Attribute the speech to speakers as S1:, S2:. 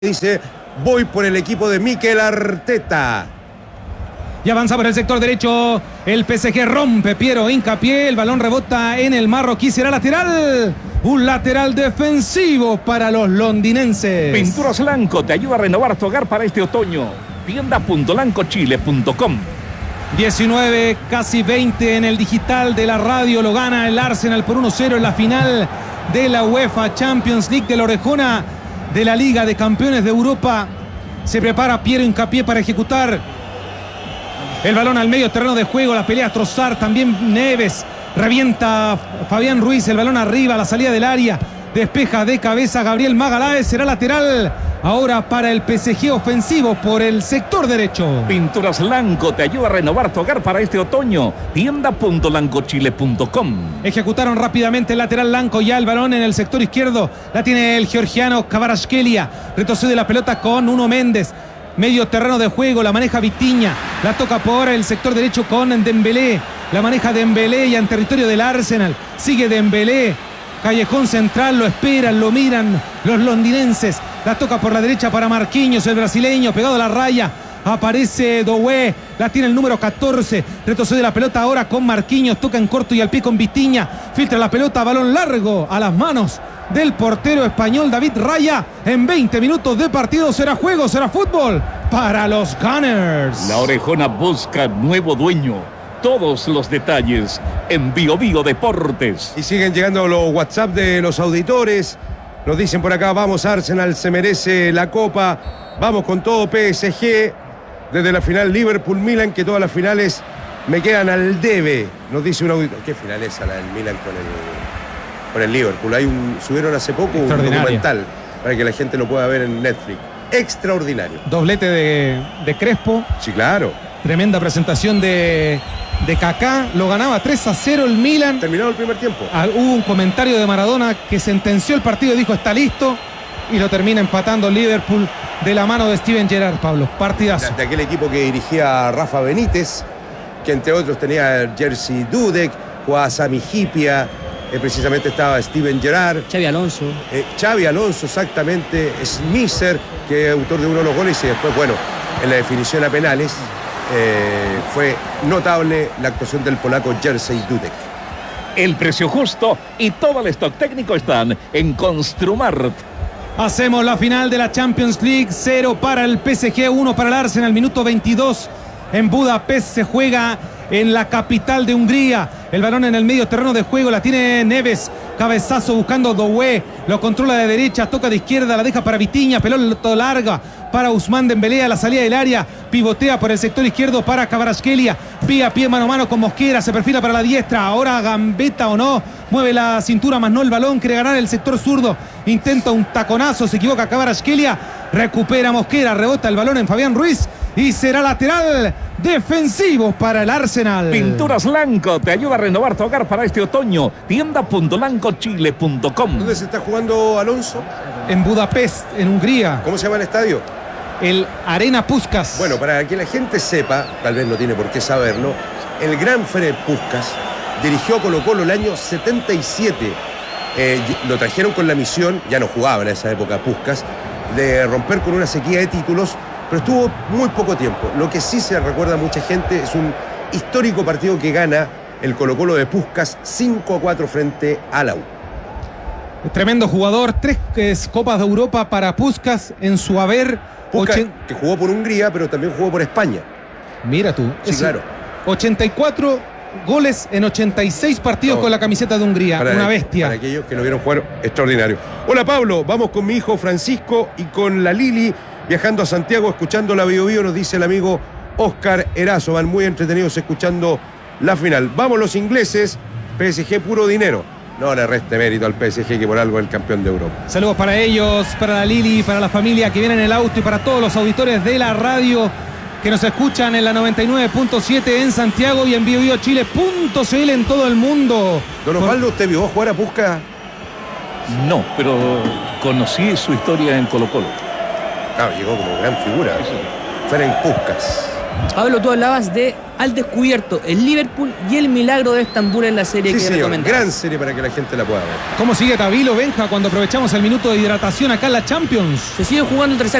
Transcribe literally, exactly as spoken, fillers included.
S1: Dice, voy por el equipo de Mikel Arteta.
S2: Y avanza por el sector derecho. El P S G rompe. Piero hincapié. El balón rebota en el marroquí. Será lateral. Un lateral defensivo para los londinenses.
S3: Pinturas Lanco te ayuda a renovar tu hogar para este otoño. tienda punto lanco chile punto com.
S2: diecinueve, casi veinte en el digital de la radio. Lo gana el Arsenal por uno cero en la final de la UEFA Champions League de la Orejona de la Liga de Campeones de Europa. Se prepara Piero hincapié para ejecutar el balón al medio terreno de juego. La pelea Trossard, también Neves. Revienta Fabián Ruiz, el balón arriba, la salida del área. Despeja de cabeza Gabriel Magaláes. Será lateral ahora para el P S G, ofensivo por el sector derecho.
S3: Pinturas Lanco te ayuda a renovar tu hogar para este otoño. tienda punto lanco chile punto com.
S2: Ejecutaron rápidamente el lateral Lanco. Ya el balón en el sector izquierdo. La tiene el georgiano Kvaratskhelia. Retrocede la pelota con Nuno Méndez. Medio terreno de juego, la maneja Vitinha. La toca por el sector derecho con Dembélé. La maneja Dembélé ya en territorio del Arsenal. Sigue Dembélé. Callejón central, lo esperan, lo miran los londinenses. La toca por la derecha para Marquinhos, el brasileño, pegado a la raya. Aparece Doué, la tiene el número catorce. Retrocede la pelota ahora con Marquinhos. Toca en corto y al pie con Vitinha. Filtra la pelota, balón largo a las manos del portero español David Raya. En veinte minutos de partido será juego, será fútbol para los Gunners.
S3: La Orejona busca nuevo dueño. Todos los detalles en Bio Bio Deportes.
S1: Y siguen llegando los WhatsApp de los auditores. Nos dicen por acá, vamos Arsenal, se merece la copa. Vamos con todo P S G. Desde la final Liverpool-Milan, que todas las finales me quedan al debe. Nos dice un auditor. ¿Qué final es la del Milan con el, con el Liverpool? Hay un, subieron hace poco un documental para que la gente lo pueda ver en Netflix. Extraordinario.
S2: Doblete de, de Crespo.
S1: Sí, claro.
S2: Tremenda presentación de, de Kaká. Lo ganaba tres a cero el Milan.
S1: Terminado el primer tiempo.
S2: Ah, hubo un comentario de Maradona que sentenció el partido y dijo está listo. Y lo termina empatando Liverpool de la mano de Steven Gerrard, Pablo. Partidazo.
S1: De, de aquel equipo que dirigía Rafa Benítez, que entre otros tenía Jerzy Dudek, jugaba Sami Hyypiä, eh, precisamente estaba Steven Gerrard.
S4: Xabi Alonso.
S1: Eh, Xabi Alonso, exactamente. Smisser, que es autor de uno de los goles, y después, bueno, en la definición a penales, eh, fue notable la actuación del polaco Jerzy Dudek.
S3: El precio justo y todo el stock técnico están en Construmart.
S2: Hacemos la final de la Champions League. Cero para el P S G, uno para el Arsenal. Minuto veintidós en Budapest. Se juega en la capital de Hungría. El balón en el medio terreno de juego. La tiene Neves. Cabezazo buscando Doué. Lo controla de derecha. Toca de izquierda. La deja para Vitinha. Pelota larga para Ousmane Dembélé a la salida del área. Pivotea por el sector izquierdo para Kvaratskhelia. Pie a pie, mano a mano con Mosquera. Se perfila para la diestra. Ahora gambeta o no. Mueve la cintura más no el balón. Quiere ganar el sector zurdo. Intenta un taconazo. Se equivoca Kvaratskhelia. Recupera Mosquera. Rebota el balón en Fabián Ruiz. Y será lateral defensivo para el Arsenal.
S3: Pinturas Lanco te ayuda a renovar tu hogar para este otoño. tienda punto lanco chile punto com.
S1: ¿Dónde se está jugando Alonso?
S2: En Budapest, en Hungría.
S1: ¿Cómo se llama el estadio?
S2: El Arena Puskás.
S1: Bueno, para que la gente sepa, tal vez no tiene por qué saberlo, el gran Ferenc Puskás dirigió a Colo-Colo el año setenta y siete. Eh, lo trajeron con la misión, ya no jugaba en esa época Puskás, de romper con una sequía de títulos, pero estuvo muy poco tiempo. Lo que sí se recuerda a mucha gente es un histórico partido que gana el Colo-Colo de Puskás cinco a cuatro frente a la U.
S2: Tremendo jugador, tres eh, Copas de Europa para Puskás en su haber.
S1: Puskás,
S2: ochen...
S1: que jugó por Hungría, pero también jugó por España.
S2: Mira tú.
S1: Sí, claro.
S2: ochenta y cuatro goles en ochenta y seis partidos no, con la camiseta de Hungría.
S1: Para,
S2: una bestia.
S1: Para aquellos que lo vieron jugar, extraordinario. Hola Pablo, vamos con mi hijo Francisco y con la Lili viajando a Santiago, escuchando la Bio Bio, nos dice el amigo Oscar Erazo. Van muy entretenidos escuchando la final. Vamos los ingleses, P S G puro dinero. No le reste mérito al P S G, que por algo es el campeón de Europa.
S2: Saludos para ellos, para la Lili, para la familia que viene en el auto y para todos los auditores de la radio que nos escuchan en la noventa y nueve punto siete en Santiago y en bio bio chile punto c l en todo el mundo.
S1: Don Osvaldo, ¿usted vio jugar a Puskás?
S3: No, pero conocí su historia en Colo-Colo.
S1: Claro, llegó como gran figura.
S3: Sí, sí.
S1: Ferenc Puskás.
S4: Pablo, tú hablabas de Al Descubierto, el Liverpool y el Milagro de Estambul en la serie
S1: Sí,
S4: que
S1: señor,
S4: recomendabas.
S1: gran serie para que la gente la pueda ver.
S2: ¿Cómo sigue Tabilo, Benja, cuando aprovechamos el minuto de hidratación acá en la Champions?
S4: Se sigue jugando el tercer